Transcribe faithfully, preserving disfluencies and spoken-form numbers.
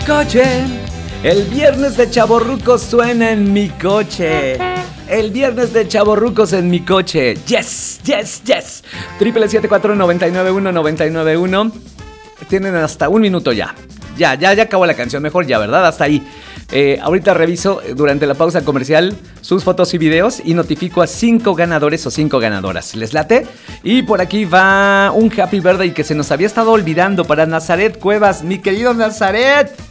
coche. El viernes de chavorrucos suena en mi coche. El viernes de chavorrucos en mi coche. Yes, yes, yes. Triple siete cuatro nueve nueve uno nueve nueve uno. Tienen hasta un minuto ya. Ya, ya, ya acabó la canción. Mejor ya, ¿verdad? Hasta ahí. Eh, ahorita reviso durante la pausa comercial sus fotos y videos y notifico a cinco ganadores o cinco ganadoras. ¿Les late? Y por aquí va un happy birthday que se nos había estado olvidando para Nazaret Cuevas. Mi querido Nazaret,